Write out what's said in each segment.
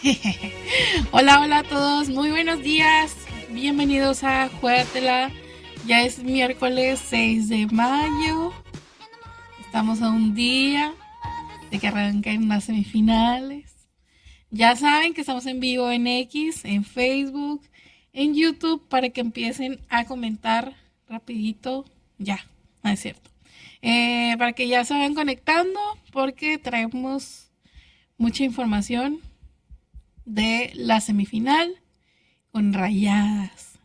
Hola, hola a todos, muy buenos días. Bienvenidos a Juégatela. Ya es miércoles 6 de mayo. Estamos a un día de que arranquen las semifinales. Ya saben que estamos en vivo en X, en Facebook, en YouTube, para que empiecen a comentar rapidito. Ya, no es cierto. Para que ya se vayan conectando, porque traemos mucha información de la semifinal con rayadas,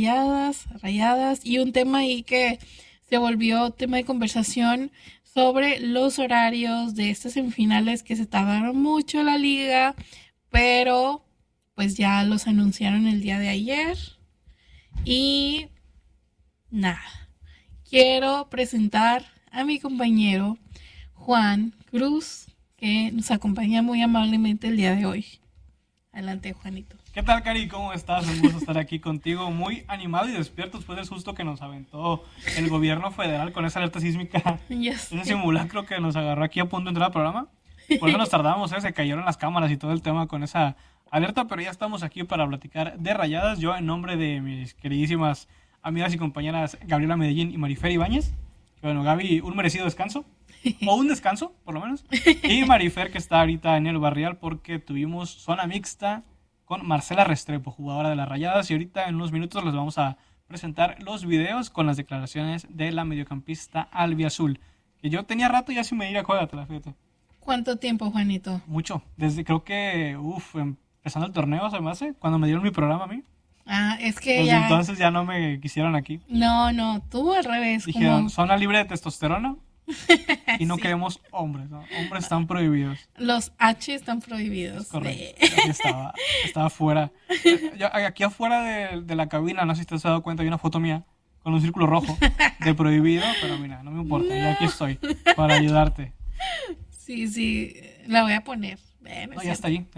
y un tema ahí que se volvió tema de conversación sobre los horarios de estas semifinales que se tardaron mucho la liga, pero pues ya los anunciaron el día de ayer. Y nada, quiero presentar a mi compañero Juan Cruz, que nos acompaña muy amablemente el día de hoy. Adelante, Juanito. ¿Qué tal, Cari? ¿Cómo estás? Un gusto estar aquí contigo, muy animado y despierto después del susto que nos aventó el gobierno federal con esa alerta sísmica, ese simulacro que nos agarró aquí a punto de entrar al programa. Por eso nos tardamos, se cayeron las cámaras y todo el tema con esa alerta, pero ya estamos aquí para platicar de Rayadas. Yo, en nombre de mis queridísimas amigas y compañeras Gabriela Medellín y Marifer Ibáñez, que bueno, Gaby, un merecido descanso, o un descanso, por lo menos, y Marifer, que está ahorita en el Barrial porque tuvimos zona mixta con Marcela Restrepo, jugadora de las Rayadas, y ahorita en unos minutos les vamos a presentar los videos con las declaraciones de la mediocampista albiazul, que yo tenía rato ya sin venir a Juégatela, fíjate. ¿Cuánto tiempo, Juanito? Mucho, desde creo que, empezando el torneo se me hace, cuando me dieron mi programa a mí. Ah, es que desde ya... entonces ya no me quisieron aquí. No, tú al revés. Dijeron, como... zona libre de testosterona y no queremos hombres, ¿no? Hombres están prohibidos. Los H están prohibidos. Correcto, aquí estaba afuera. Aquí afuera de la cabina, no sé si te has dado cuenta, hay una foto mía con un círculo rojo de prohibido, pero mira, no me importa, yo aquí estoy para ayudarte. Sí, la voy a poner. No, ya está allí.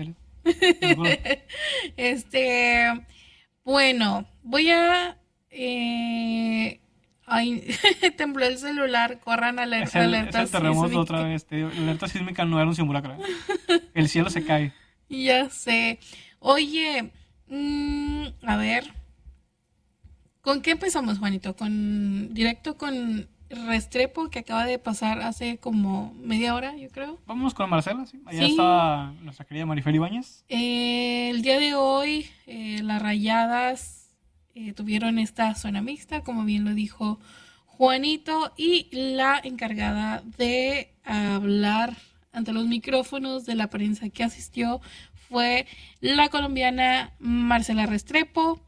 Bueno, voy a... Ay, tembló el celular, corran alerta. Es el terremoto otra vez. La alerta sísmica no era un simulacro. El cielo se cae. Ya sé. Oye, a ver, ¿con qué empezamos, Juanito? Directo con Restrepo, que acaba de pasar hace como media hora, yo creo. Vamos con Marcela, sí. Allá estaba nuestra querida Marifer Ibáñez. El día de hoy, las Rayadas tuvieron esta zona mixta, como bien lo dijo Juanito, y la encargada de hablar ante los micrófonos de la prensa que asistió fue la colombiana Marcela Restrepo.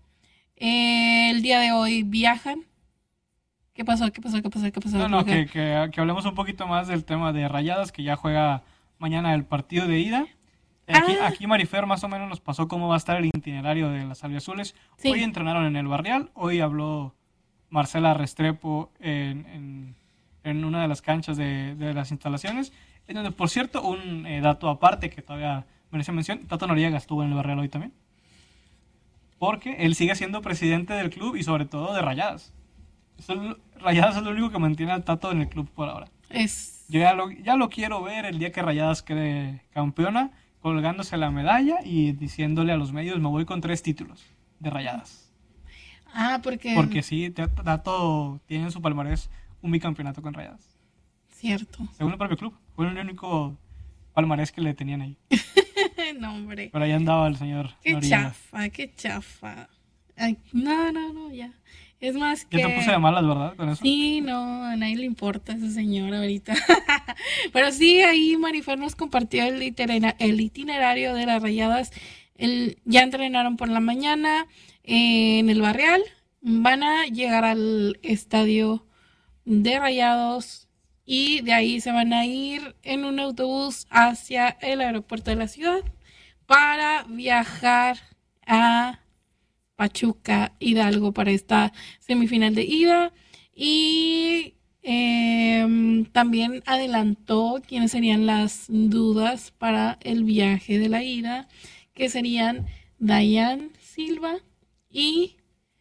El día de hoy viajan. ¿Qué pasó? No, que hablemos un poquito más del tema de Rayadas, que ya juega mañana el partido de ida. Aquí Marifer más o menos nos pasó cómo va a estar el itinerario de las albiazules. Sí. Hoy entrenaron en el Barrial, hoy habló Marcela Restrepo en una de las canchas de las instalaciones, en donde, por cierto, un dato aparte que todavía merece mención, Tato Noriega estuvo en el Barrial hoy también, porque él sigue siendo presidente del club y sobre todo de Rayadas. Rayadas es lo único que mantiene al Tato en el club por ahora. Yo ya lo quiero ver el día que Rayadas quede campeona, colgándose la medalla y diciéndole a los medios, me voy con 3 títulos de Rayadas. Porque sí, Tato tiene en su palmarés un bicampeonato con Rayadas. Cierto. Según el propio club, fue el único palmarés que le tenían ahí. No, hombre. Pero ahí andaba el señor Noriega. Qué chafa. Ay, no, ya. Es más que... Ya te puse de malas, ¿verdad? Con eso. Sí, no, a nadie le importa ese señor ahorita. Pero sí, ahí Marifer nos compartió el itinerario de las Rayadas. Ya entrenaron por la mañana en el Barrial. Van a llegar al estadio de Rayados y de ahí se van a ir en un autobús hacia el aeropuerto de la ciudad para viajar a Pachuca, Hidalgo para esta semifinal de ida. Y también adelantó quiénes serían las dudas para el viaje de la ida, que serían Dayan Silva y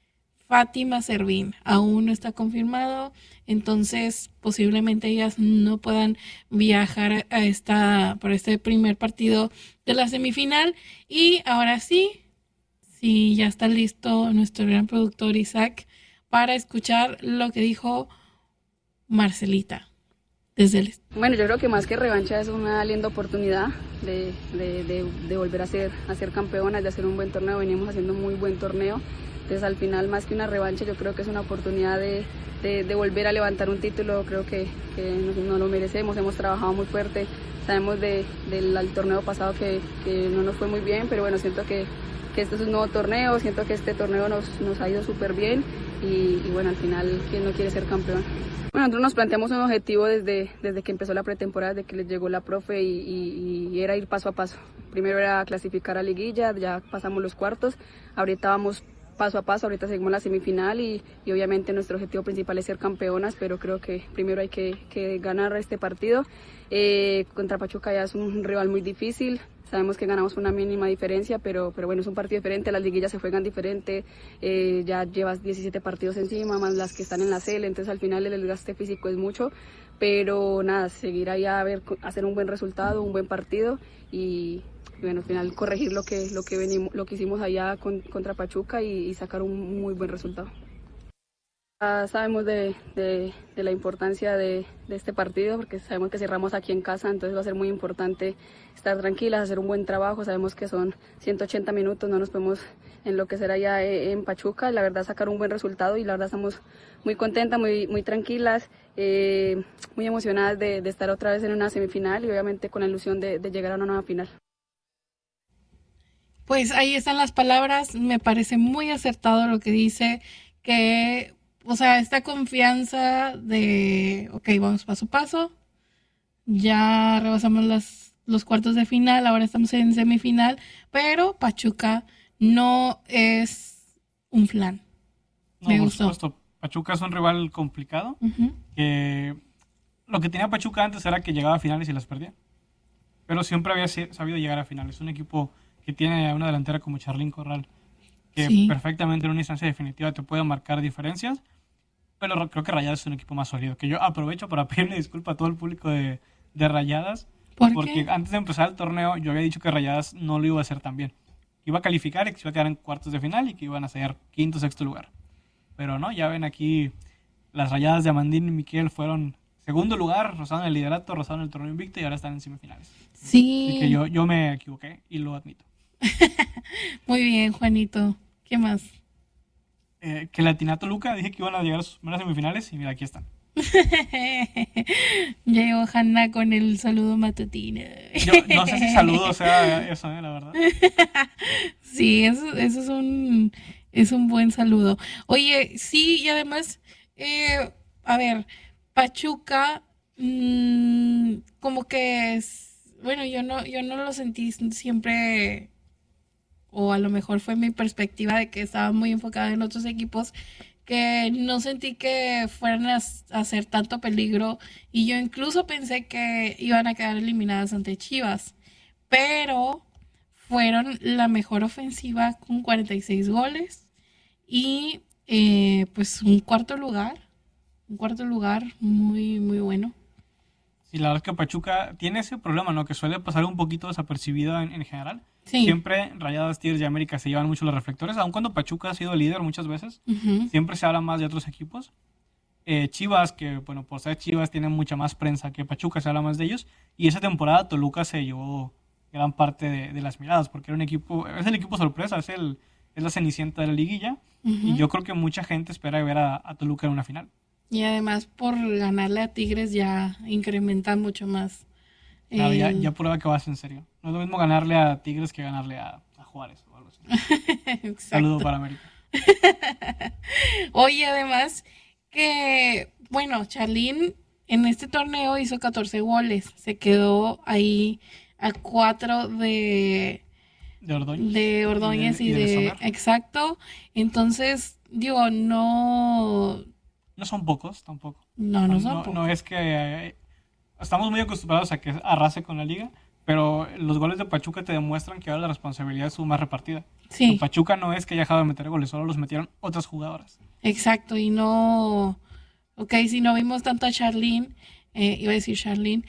Fátima Servín. Aún no está confirmado, entonces posiblemente ellas no puedan viajar por este primer partido de la semifinal. Y ahora sí, ya está listo nuestro gran productor Isaac para escuchar lo que dijo Marcelita. Bueno, yo creo que más que revancha es una linda oportunidad de volver a ser campeonas, de hacer un buen torneo. Venimos haciendo un muy buen torneo, entonces al final más que una revancha yo creo que es una oportunidad de volver a levantar un título. Creo que nos lo merecemos, hemos trabajado muy fuerte, sabemos del torneo pasado que no nos fue muy bien, pero bueno, siento que este es un nuevo torneo, siento que este torneo nos ha ido súper bien y bueno, al final, ¿quién no quiere ser campeón? Bueno, nosotros nos planteamos un objetivo desde que empezó la pretemporada, desde que les llegó la profe y era ir paso a paso. Primero era clasificar a liguilla, ya pasamos los cuartos, ahorita vamos paso a paso, ahorita seguimos la semifinal y obviamente nuestro objetivo principal es ser campeonas, pero creo que primero hay que ganar este partido. Contra Pachuca ya es un rival muy difícil. Sabemos que ganamos una mínima diferencia, pero bueno, es un partido diferente, las liguillas se juegan diferente, ya llevas 17 partidos encima, más las que están en la CL, entonces al final el desgaste físico es mucho, pero nada, seguir ahí hacer un buen resultado, un buen partido y bueno, al final corregir lo que hicimos allá contra Pachuca y sacar un muy buen resultado. Sabemos de la importancia de este partido porque sabemos que cerramos aquí en casa, entonces va a ser muy importante estar tranquilas, hacer un buen trabajo. Sabemos que son 180 minutos, no nos podemos enloquecer allá en Pachuca, la verdad sacar un buen resultado y la verdad estamos muy contentas, muy tranquilas, muy emocionadas de estar otra vez en una semifinal y obviamente con la ilusión de llegar a una nueva final. Pues ahí están las palabras, me parece muy acertado lo que dice, que o sea, esta confianza de, ok, vamos paso a paso, ya rebasamos los cuartos de final, ahora estamos en semifinal, pero Pachuca no es un flan. No, me gustó. Por supuesto, Pachuca es un rival complicado, que lo que tenía Pachuca antes era que llegaba a finales y las perdía, pero siempre había sabido llegar a finales. Es un equipo que tiene una delantera como Charlín Corral, que perfectamente en una instancia definitiva te puede marcar diferencias, pero creo que Rayadas es un equipo más sólido, que yo aprovecho para pedirle disculpa a todo el público de Rayadas, porque antes de empezar el torneo yo había dicho que Rayadas no lo iba a hacer tan bien, que iba a calificar y que se iba a quedar en cuartos de final y que iban a ser quinto o sexto lugar, pero no, ya ven aquí las Rayadas de Amandín y Miquel fueron segundo lugar, rozaron el liderato, rozaron el torneo invicto y ahora están en semifinales. Sí. Así que yo me equivoqué y lo admito. Muy bien, Juanito. ¿Qué más? Que Latinato Luca dije que iban a llegar a sus primeras semifinales y mira, aquí están. Llegó Hanna con el saludo matutino. Yo no sé si saludo sea eso, la verdad. Sí, eso es un buen saludo. Oye, sí, y además, a ver, Pachuca, como que es, bueno, yo no lo sentí siempre, o a lo mejor fue mi perspectiva de que estaba muy enfocada en otros equipos, que no sentí que fueran a hacer tanto peligro y yo incluso pensé que iban a quedar eliminadas ante Chivas, pero fueron la mejor ofensiva con 46 goles y pues un cuarto lugar muy muy bueno. Sí, la verdad es que Pachuca tiene ese problema, ¿no? Que suele pasar un poquito desapercibido en general. Sí. Siempre Rayadas, Tigres y América se llevan mucho los reflectores, aun cuando Pachuca ha sido líder muchas veces. Siempre se habla más de otros equipos. Chivas, que bueno, por ser Chivas tienen mucha más prensa que Pachuca, se habla más de ellos. Y esa temporada Toluca se llevó gran parte de las miradas, porque era un equipo, es el equipo sorpresa, es la cenicienta de la liguilla. Y yo creo que mucha gente espera ver a Toluca en una final. Y además por ganarle a Tigres ya incrementa mucho más. Claro, ya prueba que vas en serio. No es lo mismo ganarle a Tigres que ganarle a Juárez o algo así. Saludo para América. Oye, además que, bueno, Charlín en este torneo hizo 14 goles. Se quedó ahí a 4 de Ordóñez y de exacto. Entonces, digo, no son pocos tampoco. No son pocos. No es que estamos muy acostumbrados a que arrase con la liga, Pero los goles de Pachuca te demuestran que ahora la responsabilidad es más repartida. Sí. En Pachuca no es que haya dejado de meter goles, solo los metieron otras jugadoras. Exacto, y no... Ok, si no vimos tanto a Charlene, iba a decir Charlene,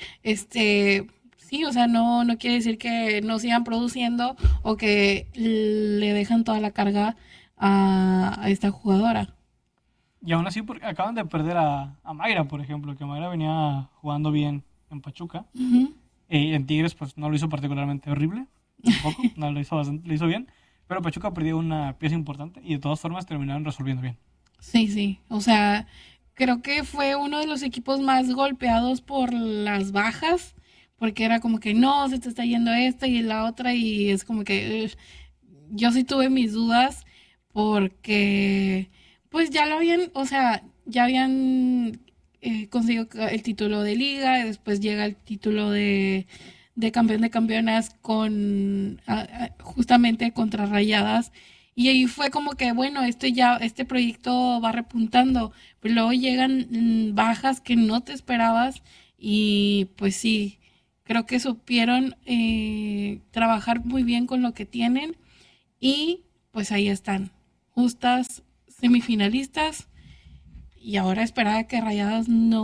sí, o sea, no quiere decir que no sigan produciendo o que le dejan toda la carga a esta jugadora. Y aún así acaban de perder a Mayra, por ejemplo, que Mayra venía jugando bien en Pachuca. Uh-huh. En Tigres pues no lo hizo particularmente horrible, tampoco, no lo hizo bien, pero Pachuca perdió una pieza importante y de todas formas terminaron resolviendo bien. Sí, o sea, creo que fue uno de los equipos más golpeados por las bajas, porque era como que no, se te está yendo esta y la otra y es como que yo sí tuve mis dudas porque pues ya lo habían, o sea, ya habían conseguido el título de liga y después llega el título de campeón de campeonas con justamente contra Rayadas. Y ahí fue como que, bueno, este proyecto va repuntando, pero luego llegan bajas que no te esperabas y pues sí, creo que supieron trabajar muy bien con lo que tienen y pues ahí están, justas semifinalistas y ahora esperar a que Rayadas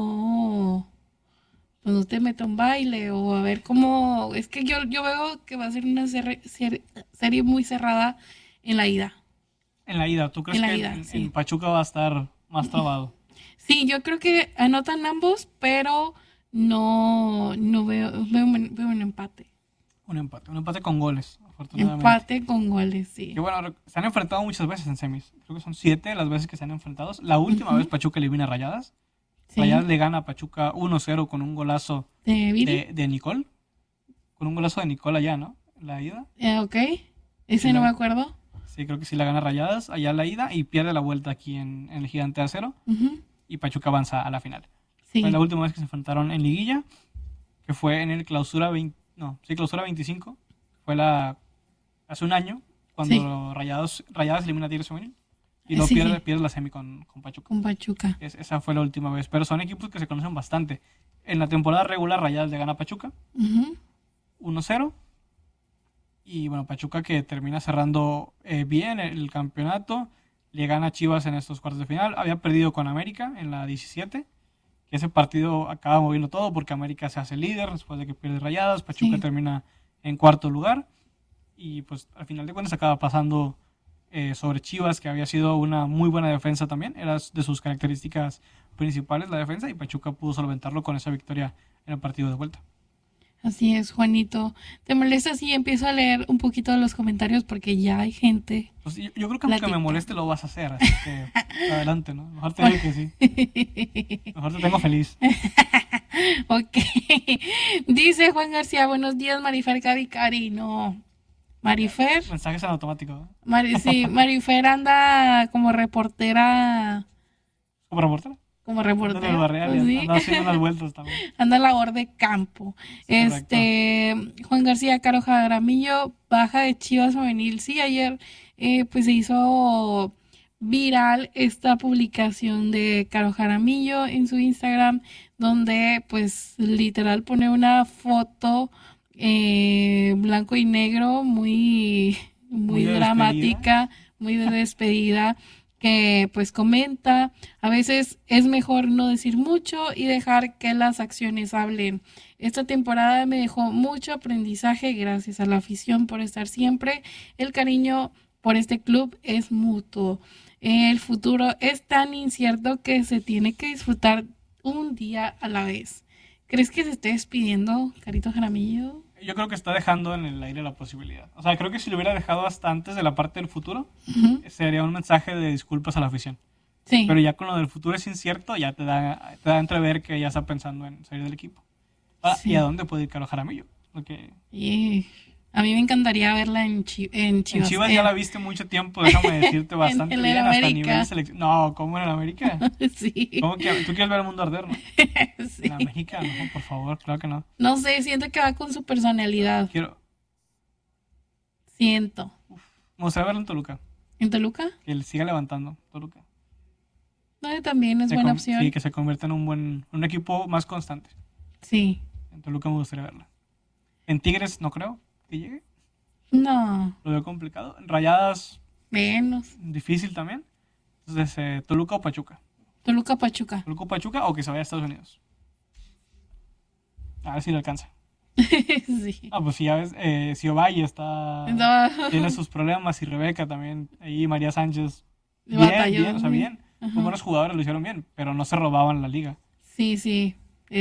pues no te meta un baile o a ver cómo, es que yo veo que va a ser una serie muy cerrada en la ida. En la ida, ¿tú crees que sí. en Pachuca va a estar más trabado? Sí, yo creo que anotan ambos, pero no veo un empate. Un empate con goles, afortunadamente. Empate con goles, sí. Que bueno, se han enfrentado muchas veces en semis. Creo que son 7 las veces que se han enfrentado. La última vez Pachuca elimina a Rayadas. Sí. Rayadas le gana a Pachuca 1-0 con un golazo de Nicole. Con un golazo de Nicole allá, ¿no? La ida. Ok, ese no me acuerdo. Sí, creo que sí la gana Rayadas allá la ida y pierde la vuelta aquí en el Gigante de Acero. Uh-huh. Y Pachuca avanza a la final. Sí. Fue la última vez que se enfrentaron en liguilla, que fue en el clausura 25. Fue hace un año, cuando Rayadas elimina a Tigres Femenil. Y luego pierde la semi con Pachuca. Con Pachuca. Esa fue la última vez. Pero son equipos que se conocen bastante. En la temporada regular, Rayadas le gana a Pachuca. Uh-huh. 1-0. Y bueno, Pachuca que termina cerrando bien el campeonato. Le gana a Chivas en estos cuartos de final. Había perdido con América en la 17. Que ese partido acaba moviendo todo porque América se hace líder después de que pierde Rayadas. Pachuca termina en cuarto lugar. Y pues al final de cuentas acaba pasando sobre Chivas, que había sido una muy buena defensa también. Era de sus características principales la defensa. Y Pachuca pudo solventarlo con esa victoria en el partido de vuelta. Así es, Juanito. ¿Te molesta si empiezo a leer un poquito de los comentarios? Porque ya hay gente. Pues yo creo que aunque me moleste lo vas a hacer, así que adelante, ¿no? Mejor te digo que sí. Mejor te tengo feliz. Ok. Dice Juan García, buenos días, Marifer Cari. No. Marifer. Mensajes en automático. Sí, Marifer anda como reportera. ¿Como reportera? Como reportero. Anda en el barrial, sí. Anda haciendo unas vueltas también. Anda a labor de campo. Juan García Caro Jaramillo, baja de Chivas Femenil. Sí, ayer pues se hizo viral esta publicación de Caro Jaramillo en su Instagram, donde pues literal pone una foto blanco y negro muy dramática, muy de despedida. Que pues comenta, a veces es mejor no decir mucho y dejar que las acciones hablen. Esta temporada me dejó mucho aprendizaje gracias a la afición por estar siempre. El cariño por este club es mutuo. El futuro es tan incierto que se tiene que disfrutar un día a la vez. ¿Crees que se esté despidiendo, Carito Jaramillo? Yo creo que está dejando en el aire la posibilidad. O sea, creo que si lo hubiera dejado hasta antes de la parte del futuro, sería un mensaje de disculpas a la afición. Sí. Pero ya con lo del futuro es incierto, ya te da a entrever que ya está pensando en salir del equipo. Sí. ¿Y a dónde puede ir Caro Jaramillo? A mí me encantaría verla en Chivas. En Chivas ya la viste mucho tiempo, déjame decirte, bastante bien, hasta nivel de selección. No, ¿cómo en el América? Sí. ¿Cómo que tú quieres ver el mundo arder, no? Sí. En América, no, por favor, claro que no. No sé, siento que va con su personalidad. Siento. Me gustaría verlo en Toluca. ¿En Toluca? Que él siga levantando, Toluca. No, también es buena opción. Sí, que se convierta en un equipo más constante. Sí. En Toluca me gustaría verla. En Tigres no creo que llegue. No. Lo veo complicado. En Rayadas, menos. Difícil también. Entonces, Toluca o Pachuca. Toluca, Pachuca. Toluca o Pachuca o que se vaya a Estados Unidos. A ver si le alcanza. Sí. Pues si ya ves, si Ovalle tiene sus problemas y Rebeca también, ahí María Sánchez, bien, o sea, bien. Muy buenos jugadores, lo hicieron bien, pero no se robaban la liga. Sí.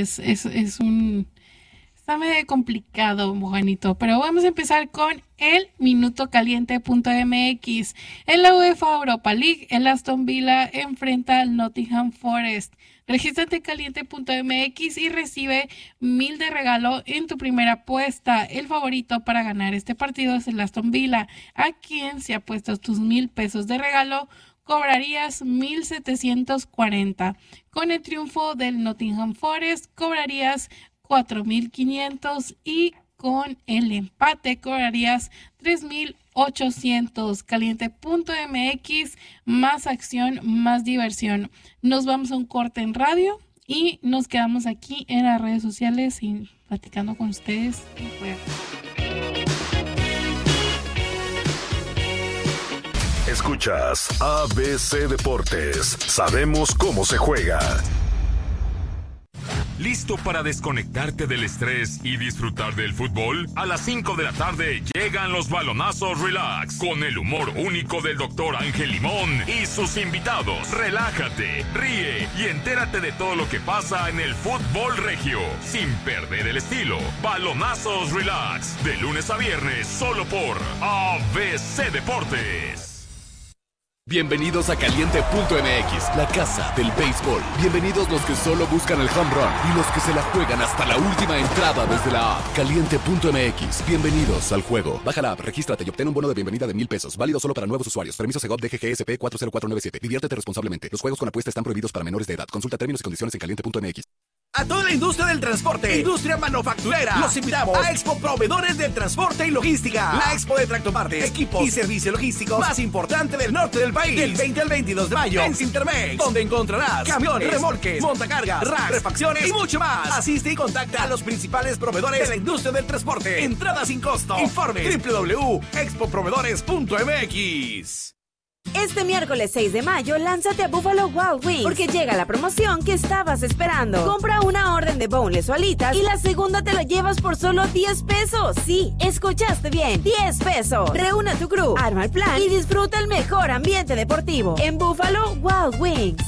Está medio complicado, Juanito, pero vamos a empezar con el minutocaliente.mx. En la UEFA Europa League, el Aston Villa enfrenta al Nottingham Forest. Regístrate en caliente.mx y recibe 1,000 de regalo en tu primera apuesta. El favorito para ganar este partido es el Aston Villa, a quien si apuestas tus 1,000 pesos de regalo, cobrarías 1,740. Con el triunfo del Nottingham Forest, cobrarías 4,500 y con el empate cobrarías 3,800. Caliente.mx, más acción, más diversión. Nos vamos a un corte en radio y nos quedamos aquí en las redes sociales y platicando con ustedes. Escuchas ABC Deportes. Sabemos cómo se juega. ¿Listo para desconectarte del estrés y disfrutar del fútbol? A las 5 de la tarde llegan los balonazos relax con el humor único del Dr. Ángel Limón y sus invitados. Relájate, ríe y entérate de todo lo que pasa en el fútbol regio sin perder el estilo. Balonazos relax de lunes a viernes solo por ABC Deportes. Bienvenidos a Caliente.mx, la casa del béisbol. Bienvenidos los que solo buscan el home run y los que se la juegan hasta la última entrada desde la app. Caliente.mx, bienvenidos al juego. Baja la app, regístrate y obtén un bono de bienvenida de 1,000 pesos. Válido solo para nuevos usuarios. Permiso Segov DGGSP 40497. Diviértete responsablemente. Los juegos con apuesta están prohibidos para menores de edad. Consulta términos y condiciones en Caliente.mx. A toda la industria del transporte, industria manufacturera, los invitamos a Expo Proveedores del Transporte y Logística. La expo de tractopartes, equipos y servicios logísticos más importante del norte del país. Del 20 al 22 de mayo en Cintermex, donde encontrarás camiones, remolques, montacargas, racks, refacciones y mucho más. Asiste y contacta a los principales proveedores de la industria del transporte. Entrada sin costo. Informe www.expoproveedores.mx. Este miércoles 6 de mayo, lánzate a Buffalo Wild Wings, porque llega la promoción que estabas esperando. Compra una orden de boneless o alitas y la segunda te la llevas por solo 10 pesos. Sí, escuchaste bien, 10 pesos. Reúne a tu crew, arma el plan y disfruta el mejor ambiente deportivo en Buffalo Wild Wings.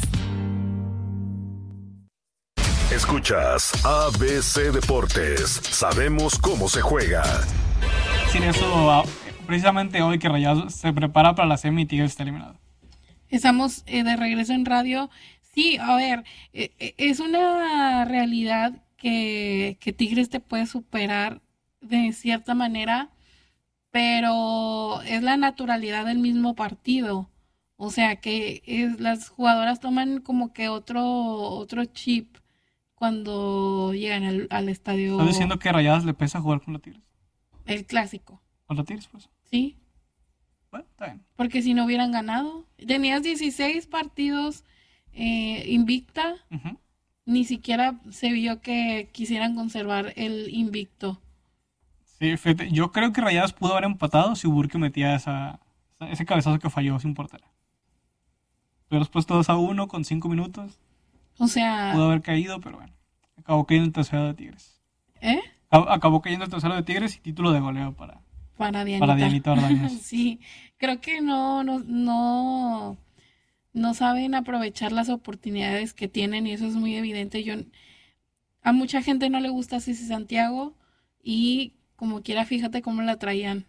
Escuchas ABC Deportes. Sabemos cómo se juega. Sin eso, precisamente hoy que Rayados se prepara para la semi, Tigres está eliminado. Estamos de regreso en radio. Sí, a ver, es una realidad que Tigres te puede superar de cierta manera, pero es la naturalidad del mismo partido. O sea, que las jugadoras toman como que otro chip cuando llegan al estadio. ¿Estás diciendo que a Rayadas le pesa jugar con los Tigres? El clásico. ¿Con los Tigres, pues? Sí. Bueno, está bien. Porque si no hubieran ganado. Tenías 16 partidos invicta. Uh-huh. Ni siquiera se vio que quisieran conservar el invicto. Sí, fíjate, yo creo que Rayadas pudo haber empatado si Burke metía ese cabezazo que falló sin portera. Hubieras puesto 2-1 con 5 minutos. O sea... Pudo haber caído, pero bueno. Acabó cayendo el tercero de Tigres. ¿Eh? Acabó cayendo el tercero de Tigres y título de goleo para Dianita Ordóñez. Sí, creo que no saben aprovechar las oportunidades que tienen y eso es muy evidente. A mucha gente no le gusta Ceci Santiago y como quiera, fíjate cómo la traían.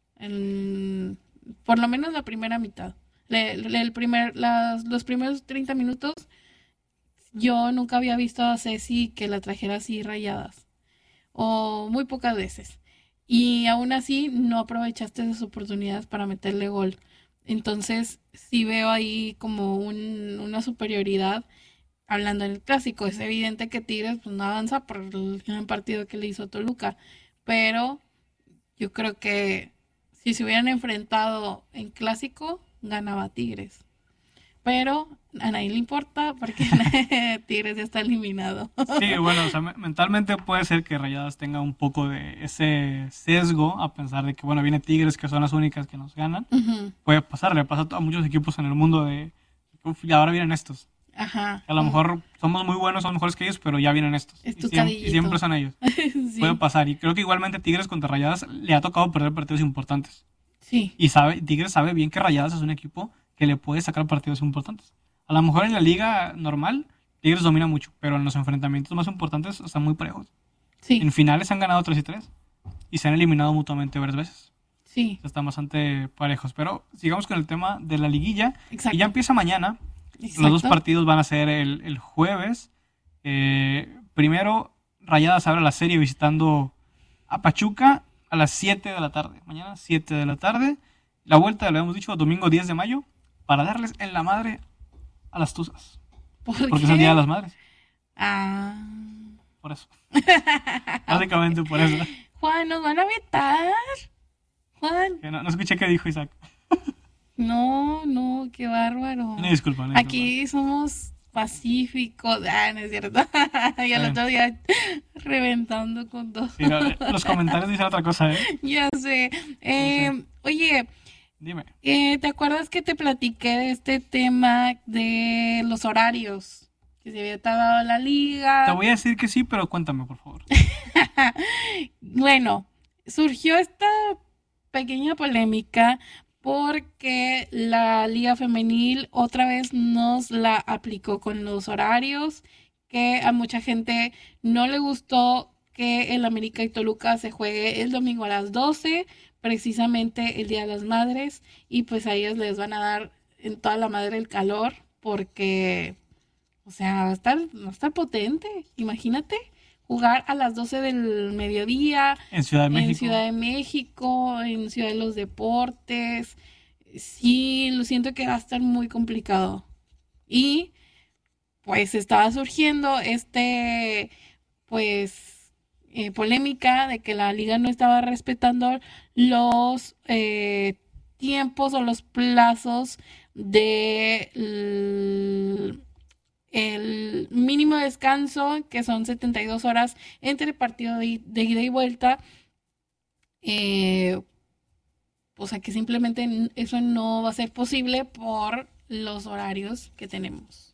Por lo menos la primera mitad. Los primeros 30 minutos yo nunca había visto a Ceci que la trajera así Rayadas. O muy pocas veces. Y aún así no aprovechaste esas oportunidades para meterle gol. Entonces sí veo ahí como una superioridad hablando en el clásico. Es evidente que Tigres pues, no avanza por el gran partido que le hizo Toluca. Pero yo creo que si se hubieran enfrentado en clásico, ganaba Tigres. pero a nadie le importa porque Tigres ya está eliminado. Sí, bueno, o sea, mentalmente puede ser que Rayadas tenga un poco de ese sesgo a pensar de que, bueno, viene Tigres, que son las únicas que nos ganan. Ujú. Puede pasar, le pasa a muchos equipos en el mundo de, uf, y ahora vienen estos. Ajá. A lo mejor somos muy buenos, somos mejores que ellos, pero ya vienen estos. Es Y tu siempre, cadillito. y siempre son ellos. Sí. Puede pasar. Y creo que igualmente Tigres contra Rayadas le ha tocado perder partidos importantes. Sí. Y Tigres sabe bien que Rayadas es un equipo que le puede sacar partidos importantes. A lo mejor en la liga normal, Tigres domina mucho, pero en los enfrentamientos más importantes están muy parejos. Sí. En finales han ganado 3-3 y se han eliminado mutuamente varias veces. Sí. Están bastante parejos. Pero sigamos con el tema de la liguilla. Exacto. Y ya empieza mañana. Exacto. Los dos partidos van a ser el jueves. Primero, Rayadas abre la serie visitando a Pachuca a las 7 de la tarde. Mañana, 7 de la tarde. La vuelta, lo habíamos dicho, domingo 10 de mayo, para darles en la madre a las Tuzas. ¿Por Porque qué? es el Día de las Madres. Ah. Por eso. Básicamente por eso. Juan, ¿nos van a vetar? Juan. Que no escuché qué dijo Isaac. No, qué bárbaro. Una disculpa. Aquí somos pacíficos. No es cierto. Y al otro día reventando con todo. Sí, los comentarios dicen otra cosa, ¿eh? Ya sé. Oye, dime. ¿te acuerdas que te platiqué de este tema de los horarios? Que se había tardado la liga. Te voy a decir que sí, pero cuéntame, por favor. Bueno, surgió esta pequeña polémica porque la Liga Femenil otra vez nos la aplicó con los horarios, que a mucha gente no le gustó que el América y Toluca se juegue el domingo a las 12, precisamente el Día de las Madres, y pues a ellos les van a dar en toda la madre el calor porque, o sea, va a estar potente, imagínate. Jugar a las 12 del mediodía. En Ciudad de México. En Ciudad de México, en Ciudad de los Deportes. Sí, lo siento que va a estar muy complicado. Y pues estaba surgiendo polémica de que la liga no estaba respetando los tiempos o los plazos de el mínimo descanso, que son 72 horas entre partido de ida y vuelta. O sea que simplemente eso no va a ser posible por los horarios que tenemos.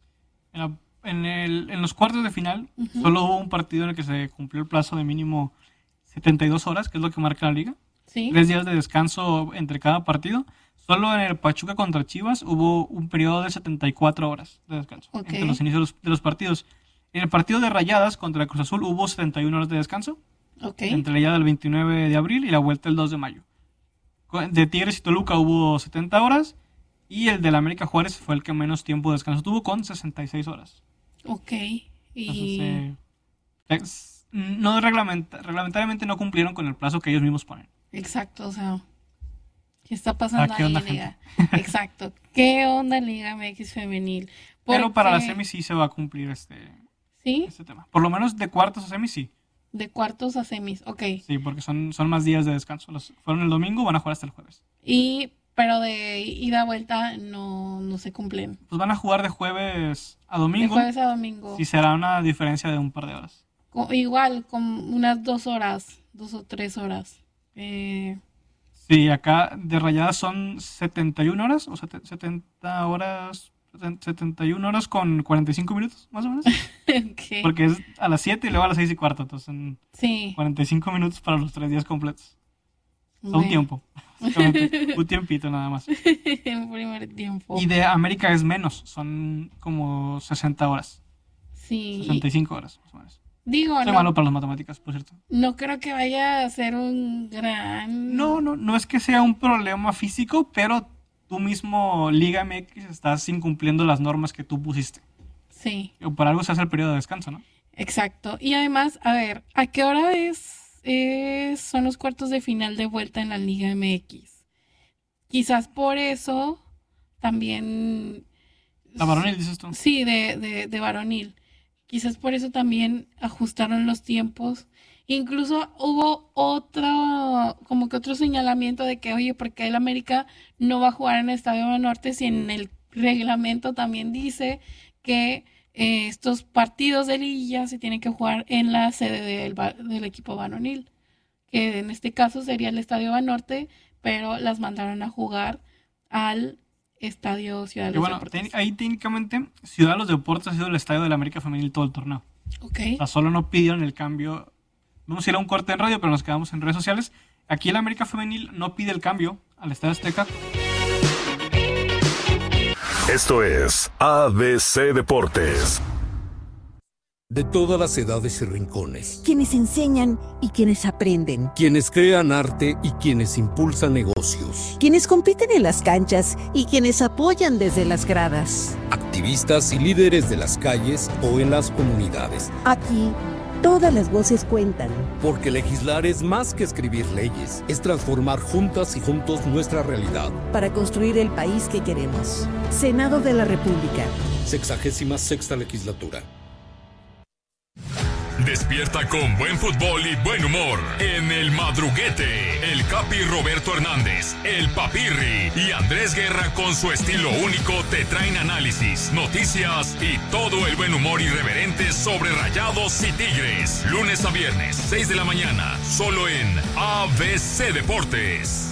En los cuartos de final, Ujú. solo hubo un partido en el que se cumplió el plazo de mínimo 72 horas, que es lo que marca la liga. ¿Sí? 3 días de descanso entre cada partido. Solo en el Pachuca contra Chivas hubo un periodo de 74 horas de descanso Ok. entre los inicios de los partidos. En el partido de Rayadas contra Cruz Azul hubo 71 horas de descanso Ok. entre la ida del 29 de abril y la vuelta el 2 de mayo. De Tigres y Toluca hubo 70 horas y el del América Juárez fue el que menos tiempo de descanso tuvo con 66 horas. Ok. Y Entonces, reglamentariamente no cumplieron con el plazo que ellos mismos ponen. exacto, o sea, ¿qué está pasando ¿qué ahí, onda, Liga? Exacto. ¿Qué onda, Liga MX Femenil? Pero para la Porque- semi sí se va a cumplir este ¿Sí? tema. Por lo menos de cuartos a semi sí. De cuartos a semis, ok. Sí, porque son más días de descanso. Fueron el domingo, van a jugar hasta el jueves. Pero de ida a vuelta no se cumplen. Pues van a jugar de jueves a De domingo. jueves a domingo. Sí, será una diferencia de un par de horas. Igual, con unas 2 horas, 2 o 3 horas. Sí, acá de Rayadas son 71 horas, o 70 horas, 71 horas con 45 minutos, más o menos. Ok. Porque es a las 7 y luego a las 6 y cuarto, entonces son Sí. 45 minutos para los 3 días completos. Bueno. Un tiempo, básicamente, un tiempito nada más. En primer tiempo. Y de América es menos, son como 60 horas, Sí. 65 horas, más o menos. Digo, Soy malo para las matemáticas, por cierto. no creo que vaya a ser un gran... No es que sea un problema físico, pero tú mismo, Liga MX, estás incumpliendo las normas que tú pusiste. Sí, O por algo se hace el periodo de descanso, ¿no? exacto. Y además, a ver, ¿a qué hora son los cuartos de final de vuelta en la Liga MX? Quizás por eso también... La varonil, dices tú. Sí, de varonil. Quizás por eso también ajustaron los tiempos. Incluso hubo como que otro señalamiento de que, oye, ¿por qué el América no va a jugar en el Estadio Norte si en reglamento también dice que estos partidos de liguilla se tienen que jugar en la sede del equipo varonil, que en este caso sería el Estadio Banorte, pero las mandaron a jugar al Estadio Ciudad de los Deportes. Ahí técnicamente Ciudad de los Deportes ha sido el estadio de la América Femenil todo el torneo. Okay. O sea, solo no pidieron el cambio. Vamos a ir a un corte en radio, pero nos quedamos en redes sociales. Aquí el América Femenil no pide el cambio al Estadio Azteca. Esto es ABC Deportes. De todas las edades y rincones. Quienes enseñan y quienes aprenden. Quienes crean arte y quienes impulsan negocios. Quienes compiten en las canchas y quienes apoyan desde las gradas. Activistas y líderes de las calles o en las comunidades. Aquí, todas las voces cuentan. Porque legislar es más que escribir leyes. Es transformar juntas y juntos nuestra realidad. Para construir el país que queremos. Senado de la República. 66ª legislatura. Despierta con buen fútbol y buen humor en El Madruguete. El Capi Roberto Hernández, el Papirri y Andrés Guerra con su estilo único te traen análisis, noticias y todo el buen humor irreverente sobre Rayados y Tigres. Lunes a viernes, 6 de la mañana, solo en ABC Deportes.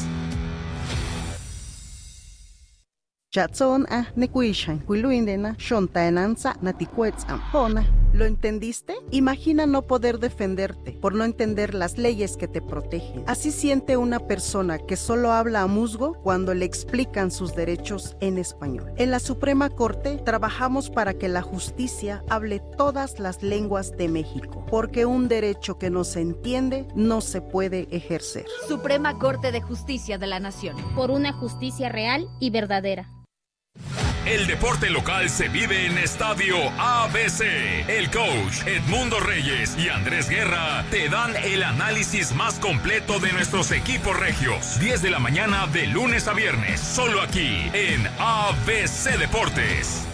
Chatson nekuishan kuiluindena shontaenanza natikuetzam hona. ¿Lo entendiste? Imagina no poder defenderte por no entender las leyes que te protegen. Así siente una persona que solo habla a musgo cuando le explican sus derechos en español. En la Suprema Corte trabajamos para que la justicia hable todas las lenguas de México, porque un derecho que no se entiende no se puede ejercer. Suprema Corte de Justicia de la Nación. Por una justicia real y verdadera. El deporte local se vive en Estadio ABC. El coach Edmundo Reyes y Andrés Guerra te dan el análisis más completo de nuestros equipos regios. 10 de la mañana de lunes a viernes, solo aquí en ABC Deportes.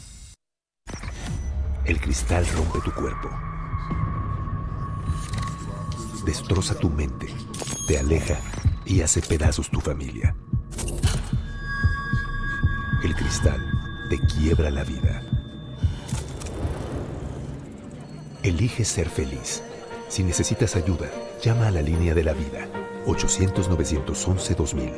El cristal rompe tu cuerpo. Destroza tu mente, te aleja y hace pedazos tu familia. El cristal te quiebra la vida. Elige ser feliz. Si necesitas ayuda, llama a la línea de la vida. 800-911-2000.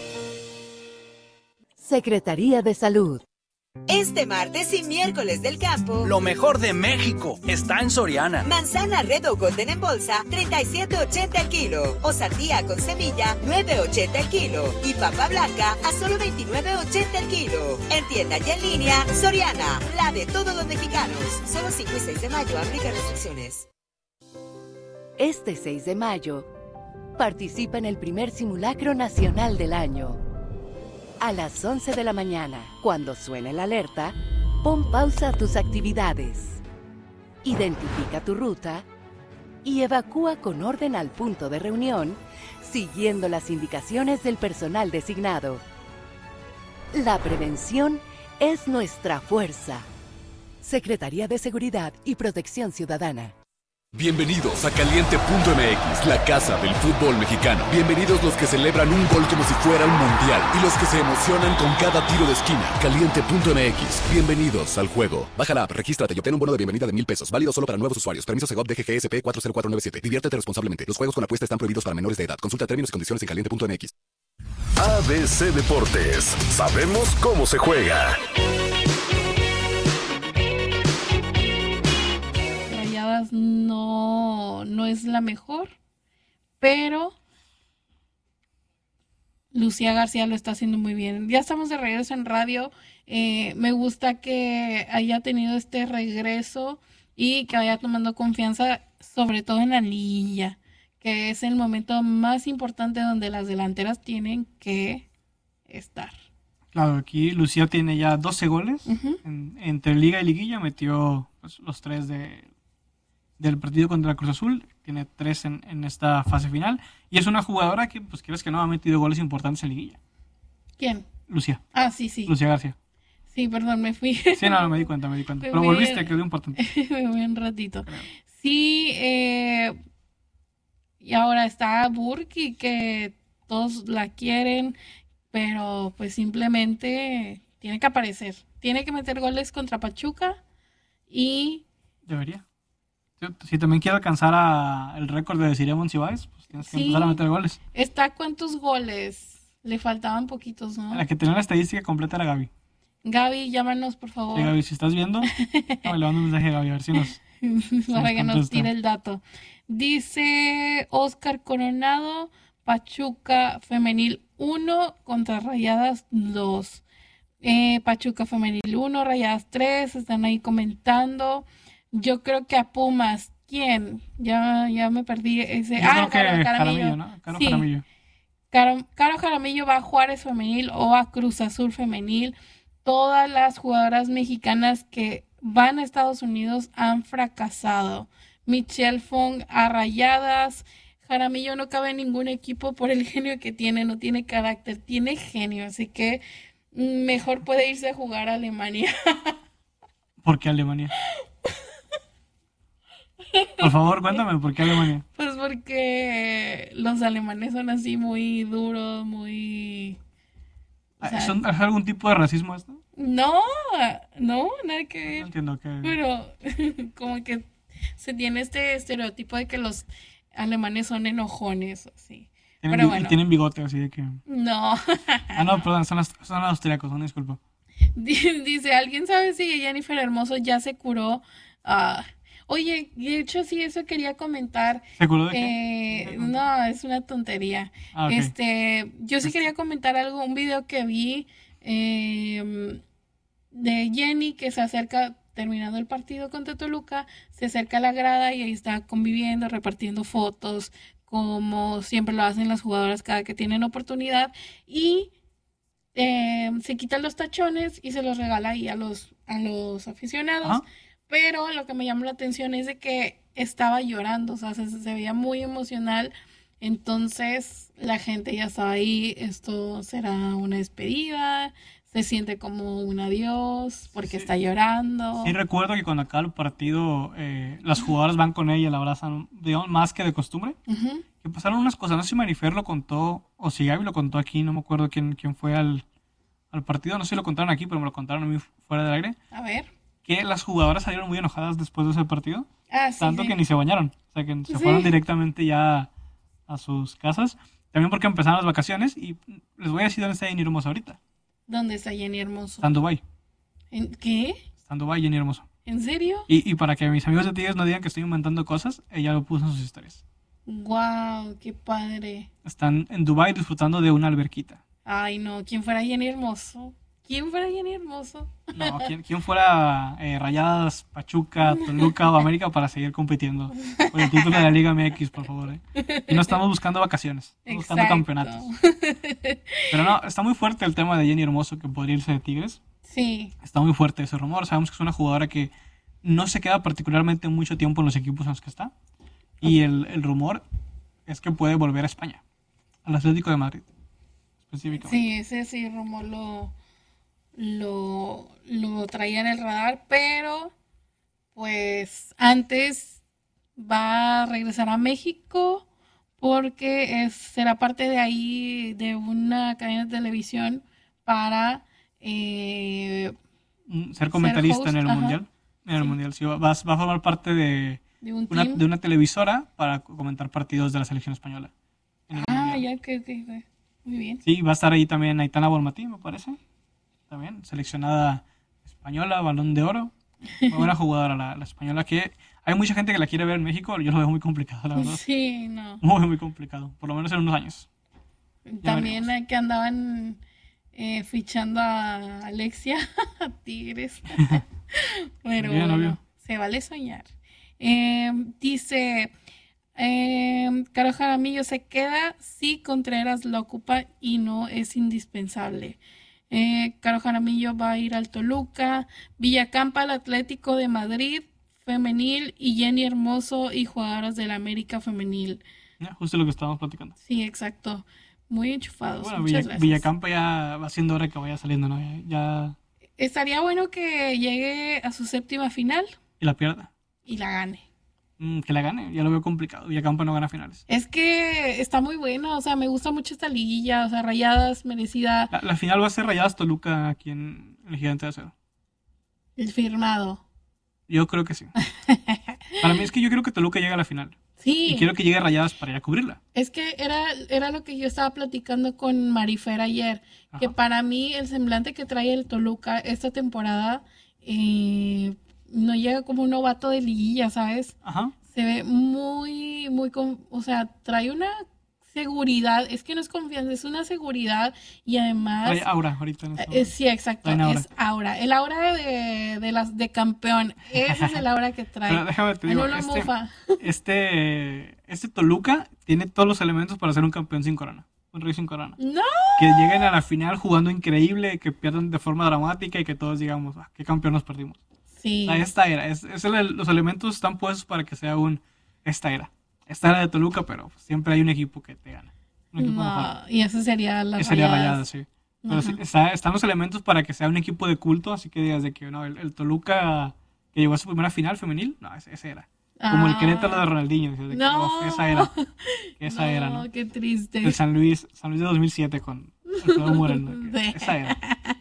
Secretaría de Salud. Este martes y miércoles del campo, lo mejor de México está en Soriana. Manzana Red o Golden en bolsa, 37.80 el kilo. O sandía con semilla, 9.80 el kilo. Y papa blanca a solo 29.80 el kilo. En tienda y en línea, Soriana, la de todos los mexicanos. Solo 5 y 6 de mayo, aplica restricciones. Este 6 de mayo, participa en el primer simulacro nacional del año. A las 11 de la mañana, cuando suene la alerta, pon pausa a tus actividades. Identifica tu ruta y evacúa con orden al punto de reunión, siguiendo las indicaciones del personal designado. La prevención es nuestra fuerza. Secretaría de Seguridad y Protección Ciudadana. Bienvenidos a Caliente.mx, la casa del fútbol mexicano. Bienvenidos los que celebran un gol como si fuera un mundial y los que se emocionan con cada tiro de esquina. Caliente.mx, bienvenidos al juego. Baja la app, regístrate y obtén un bono de bienvenida de $1,000. Válido solo para nuevos usuarios. Permiso Segov DGGSP 40497. Diviértete responsablemente. Los juegos con apuesta están prohibidos para menores de edad. Consulta términos y condiciones en Caliente.mx. ABC Deportes. Sabemos cómo se juega. No es la mejor, pero Lucía García lo está haciendo muy bien. Ya estamos de regreso en radio. Me gusta que haya tenido este regreso y que vaya tomando confianza, sobre todo en la liguilla, que es el momento más importante donde las delanteras tienen que estar. Claro, aquí Lucía tiene ya 12 goles. Entre liga y liguilla metió pues, los 3 del partido contra Cruz Azul, tiene 3 en esta fase final, y es una jugadora que, pues quieres que no, ha metido goles importantes en liguilla. ¿Quién? Lucía. Ah, sí. Lucía García. Sí, perdón, me fui. Sí, no, me di cuenta. Pero volviste, quedó importante. Me voy un ratito. Creo. Sí, y ahora está Burki, que todos la quieren, pero pues simplemente tiene que aparecer. Tiene que meter goles contra Pachuca y... Debería. Si también quiere alcanzar el récord de Desiree Monsiváis, pues tienes que empezar a meter goles. ¿Está cuántos goles? Le faltaban poquitos, ¿no? La que tenía la estadística completa era Gaby. Gaby, llámanos, por favor. Sí, Gaby, si estás viendo, le mando un mensaje a Gaby, a ver si nos... para que nos tire el dato. Dice Oscar Coronado, Pachuca Femenil 1 contra Rayadas 2. Pachuca Femenil 1, Rayadas 3, están ahí comentando. Yo creo que a Pumas, ¿quién? Ya me perdí ese. Caro Jaramillo, ¿no? Caro Jaramillo. Caro Jaramillo va a Juárez Femenil o a Cruz Azul Femenil. Todas las jugadoras mexicanas que van a Estados Unidos han fracasado. Michelle Fong a Rayadas. Jaramillo no cabe en ningún equipo por el genio que tiene, no tiene carácter, tiene genio, así que mejor puede irse a jugar a Alemania. ¿Por qué Alemania? Por favor, cuéntame, ¿por qué Alemania? Pues porque los alemanes son así muy duros, muy... ¿Es algún tipo de racismo esto? No, nada que ver. No entiendo qué... Pero como que se tiene este estereotipo de que los alemanes son enojones, así. Pero bueno. Y tienen bigote, así de que... No. No, perdón, son austriacos, una disculpa. Dice, ¿alguien sabe si Jennifer Hermoso ya se curó? Oye, de hecho sí, eso quería comentar. ¿Se curó de qué? No, es una tontería. Okay. Yo sí quería comentar algo, un video que vi de Jenny que se acerca, terminando el partido contra Toluca, se acerca a la grada y ahí está conviviendo, repartiendo fotos, como siempre lo hacen las jugadoras cada que tienen oportunidad, y se quitan los tachones y se los regala ahí a los aficionados. Ajá. Pero lo que me llamó la atención es de que estaba llorando, o sea, se veía muy emocional. Entonces la gente ya estaba ahí, esto será una despedida, se siente como un adiós porque está llorando. Sí, recuerdo que cuando acaba el partido las jugadoras van con ella y la abrazan, digamos, más que de costumbre. Uh-huh. Que pasaron unas cosas, no sé si Marifer lo contó o si Gaby lo contó aquí, no me acuerdo quién fue al partido, no sé si lo contaron aquí, pero me lo contaron a mí fuera del aire. A ver. Que las jugadoras salieron muy enojadas después de ese partido. Sí, tanto que ni se bañaron. O sea, que se fueron directamente ya a sus casas. También porque empezaron las vacaciones. Y les voy a decir dónde está Jenny Hermoso ahorita. ¿Dónde está Jenny Hermoso? Está en Dubái. ¿En qué? Está en Dubái, Jenny Hermoso. ¿En serio? Y para que mis amigos de Tigres no digan que estoy inventando cosas, ella lo puso en sus historias. ¡Guau! ¡Qué padre! Están en Dubái disfrutando de una alberquita. Ay, no. ¿Quién fuera Jenny Hermoso? ¿Quién fuera Jenny Hermoso? No, ¿quién fuera Rayadas, Pachuca, Toluca o América para seguir compitiendo por el título de la Liga MX, por favor? Y no estamos buscando vacaciones, estamos buscando campeonatos. Pero no, está muy fuerte el tema de Jenny Hermoso que podría irse de Tigres. Sí. Está muy fuerte ese rumor. Sabemos que es una jugadora que no se queda particularmente mucho tiempo en los equipos en los que está. Y el rumor es que puede volver a España, al Atlético de Madrid, específicamente. Sí, ese rumor lo traía en el radar, pero pues antes va a regresar a México porque será parte de ahí de una cadena de televisión para ser comentarista en el mundial. En el mundial, sí, va a formar parte de una televisora para comentar partidos de la selección española. Ya que muy bien. Sí, va a estar ahí también Aitana Bonmatí, me parece. También, seleccionada española, Balón de Oro. Muy buena jugadora la española, que hay mucha gente que la quiere ver en México. Yo lo veo muy complicado, la verdad. Sí, no. Muy, muy complicado, por lo menos en unos años. También que andaban fichando a Alexia a Tigres. Pero bien, bueno, se vale soñar. Dice... Caro Jaramillo se queda si Contreras lo ocupa y no es indispensable. Caro Jaramillo va a ir al Toluca, Villacampa al Atlético de Madrid femenil y Jenny Hermoso y jugadoras del América femenil. Justo lo que estábamos platicando. Sí, exacto. Muy enchufados. Bueno, muchas gracias. Villacampa ya va siendo hora que vaya saliendo, ¿no? Ya... Estaría bueno que llegue a su séptima final. Y la pierda. Y la gane. Que la gane, ya lo veo complicado. Villacampa no gana finales. Es que está muy bueno, o sea, me gusta mucho esta liguilla, o sea, Rayadas, merecida. La final va a ser Rayadas Toluca aquí en el Gigante de Acero. El firmado. Yo creo que sí. Para mí es que yo creo que Toluca llegue a la final. Sí. Y quiero que llegue Rayadas para ir a cubrirla. Es que era lo que yo estaba platicando con Marifer ayer, que Ajá. para mí el semblante que trae el Toluca esta temporada no llega como un novato de liguilla, ¿sabes? Ajá. Se ve muy, o sea, trae una seguridad, es que no es confianza, es una seguridad y además... Trae aura ahorita en este sí, exacto, es aura. El aura de campeón, ese es el aura que trae. Pero déjame te digo, este Toluca tiene todos los elementos para ser un campeón sin corona. Un rey sin corona. ¡No! Que lleguen a la final jugando increíble, que pierdan de forma dramática y que todos digamos, qué campeón nos perdimos. Sí. Esta era, los elementos están puestos para que sea esta era de Toluca, pero siempre hay un equipo que te gana. Un equipo mejor. Y ese sería la Rayadas, sí. Pero sí, están los elementos para que sea un equipo de culto, así que digas de que no, el Toluca que llegó a su primera final femenil, no, ese era. Como el Querétaro de Ronaldinho. De no. Que esa era, ¿no? Qué triste. El San Luis de 2007 con Alfredo Moreno. Esa era.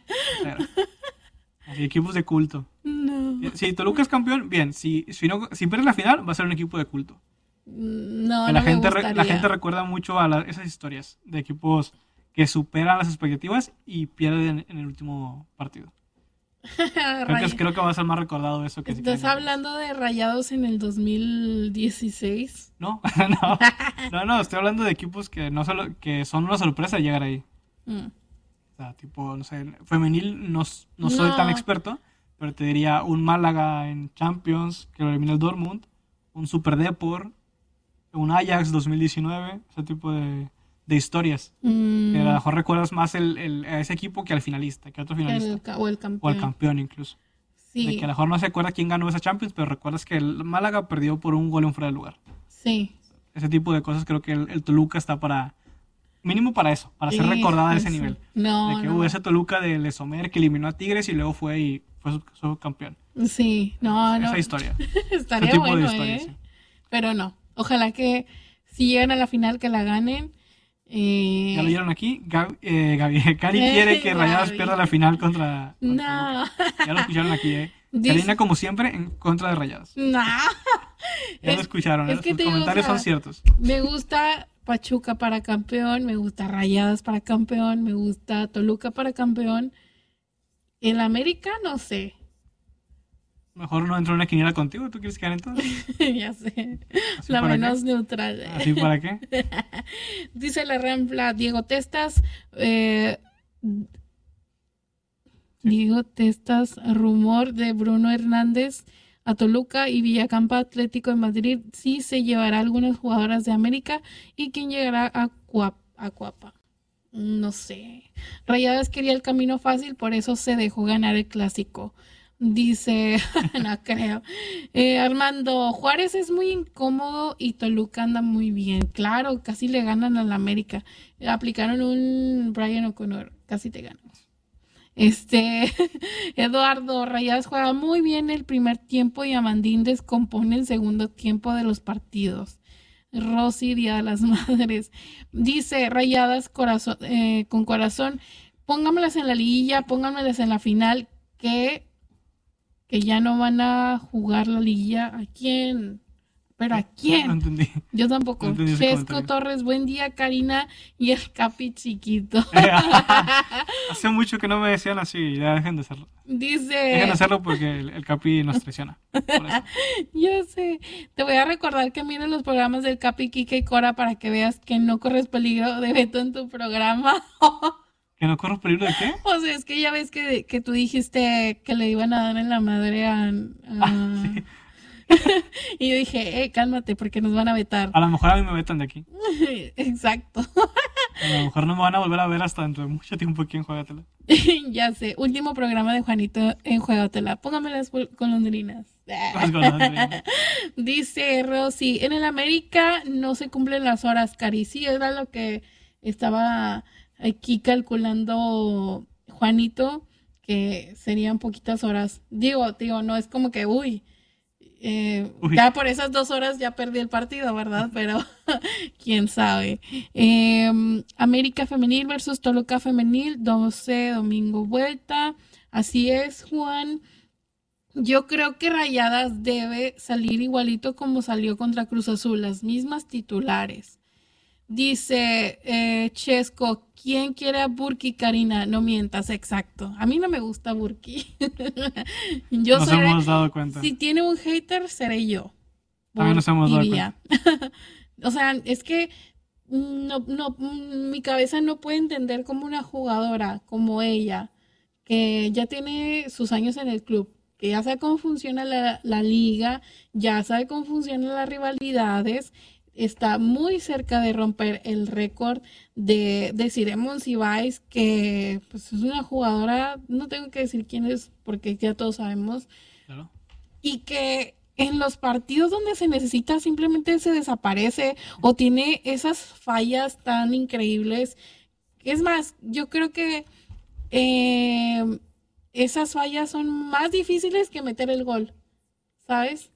Así, equipos de culto. No. Si Toluca es campeón, bien. Si pierde la final, va a ser un equipo de culto. No, la gente recuerda mucho a esas historias de equipos que superan las expectativas y pierden en el último partido. Creo que va a ser más recordado eso que ¿Estás hablando de Rayados en el 2016? No, estoy hablando de equipos que que son una sorpresa llegar ahí. O sea, tipo, no sé, femenil no soy tan experto, pero te diría un Málaga en Champions que lo elimina el Dortmund, un Super Depor, un Ajax 2019, ese tipo de historias. Que a lo mejor recuerdas más a ese equipo que al finalista, que a otro finalista. O el campeón. O al campeón incluso. Sí. De que a lo mejor no se acuerda quién ganó esa Champions, pero recuerdas que el Málaga perdió por un gol en fuera de lugar. Sí. Ese tipo de cosas creo que el Toluca está mínimo para eso, para ser recordada a ese nivel. De que hubo ese Toluca de Lesomer que eliminó a Tigres y luego fue su campeón. Sí, esa historia. Estaría ese tipo bueno, de historia, sí. Pero no. Ojalá que si llegan a la final que la ganen. Ya lo oyeron aquí. Cari quiere que Rayadas pierda la final contra no. Ya lo escucharon aquí, Karina, como siempre, en contra de Rayadas. No. Ya lo escucharon, sus comentarios son ciertos. Me gusta Pachuca para campeón, me gusta Rayadas para campeón, me gusta Toluca para campeón. El América, no sé. Mejor no entro en una quiniela contigo, ¿tú quieres quedar en todo? Ya sé, la menos neutral. ¿Así para qué? Dice la Rampla, Diego Testas, rumor de Bruno Hernández a Toluca y Villacampa Atlético de Madrid, sí se llevará algunas jugadoras de América y quién llegará a Cuapa. No sé. Rayadas quería el camino fácil, por eso se dejó ganar el clásico. Dice, no creo. Armando, Juárez es muy incómodo y Toluca anda muy bien. Claro, casi le ganan a la América. Aplicaron un Brian O'Connor, casi te ganan. Eduardo, Rayadas juega muy bien el primer tiempo y Amandín descompone el segundo tiempo de los partidos. Rosy, Día de las Madres. Dice, Rayadas con corazón, póngamelas en la liguilla, póngamelas en la final, que ya no van a jugar la liguilla. ¿A quién? ¿Pero a quién? No entendí. Yo tampoco. Chesco Torres, buen día, Karina y el Capi chiquito. Hace mucho que no me decían así, ya dejen de hacerlo. Dejen de hacerlo porque el Capi nos traiciona. Ya sé. Te voy a recordar que miren los programas del Capi, Kike y Cora para que veas que no corres peligro de veto en tu programa. ¿Que no corro peligro de qué? O sea, es que ya ves que tú dijiste que le iban a dar en la madre a sí. Y yo dije, cálmate porque nos van a vetar. A lo mejor a mí me vetan de aquí. Exacto. A lo mejor no me van a volver a ver hasta dentro de mucho tiempo aquí en Juégatela. Ya sé, último programa de Juanito en Juégatela. Póngame las golondrinas. Dice Rosy, en el América no se cumplen las horas, Cari. Sí, era lo que estaba aquí calculando Juanito, que serían poquitas horas. Digo, no es como que, Ya por esas 2 horas ya perdí el partido, ¿verdad? Pero quién sabe. América Femenil versus Toluca Femenil, 12, domingo vuelta. Así es, Juan. Yo creo que Rayadas debe salir igualito como salió contra Cruz Azul, las mismas titulares. Dice Chesco, ¿quién quiere a Burki, Karina? No mientas, exacto. A mí no me gusta Burki. Nos hemos dado cuenta. Si tiene un hater, seré yo. También nos hemos dado cuenta. O sea, es que mi cabeza no puede entender cómo una jugadora como ella, que ya tiene sus años en el club, que ya sabe cómo funciona la liga, ya sabe cómo funcionan las rivalidades, está muy cerca de romper el récord de Siré Monsiváis, que pues, es una jugadora, no tengo que decir quién es porque ya todos sabemos, claro. Y que en los partidos donde se necesita simplemente se desaparece o tiene esas fallas tan increíbles. Es más, yo creo que esas fallas son más difíciles que meter el gol, ¿sabes?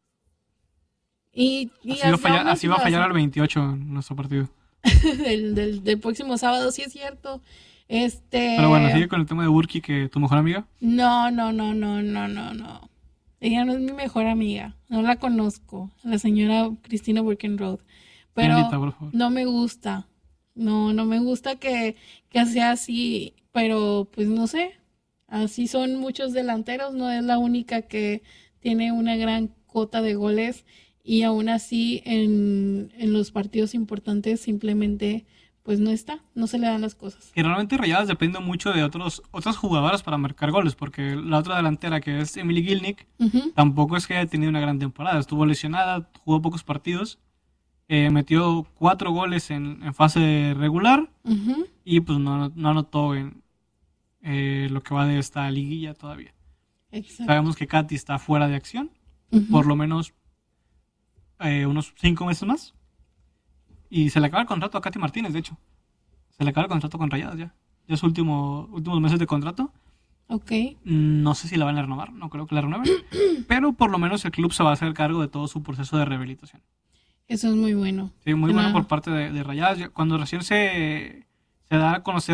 Y así va a fallar al 28 en nuestro partido. del próximo sábado, sí es cierto. Pero bueno, sigue con el tema de Burki, que tu mejor amiga. No. Ella no es mi mejor amiga. No la conozco, la señora Cristina Burkenroth. Pero Invita, por favor. No me gusta. No me gusta que sea así. Pero pues no sé. Así son muchos delanteros. No es la única que tiene una gran cota de goles. Y aún así en los partidos importantes simplemente pues no se le dan las cosas. Y realmente Rayadas depende mucho de otras jugadoras para marcar goles, porque la otra delantera, que es Emily Gilnick, tampoco es que haya tenido una gran temporada. Estuvo lesionada, jugó pocos partidos, metió 4 goles en fase regular y pues no anotó en lo que va de esta liguilla todavía. Exacto. Sabemos que Katy está fuera de acción, por lo menos unos 5 meses más. Y se le acaba el contrato a Katy Martínez, de hecho. Se le acaba el contrato con Rayadas ya. Ya es últimos meses de contrato. Ok. No sé si la van a renovar, no creo que la renueven. Pero por lo menos el club se va a hacer cargo de todo su proceso de rehabilitación. Eso es muy bueno. Sí, muy bueno por parte de Rayadas. Cuando recién se da a conocer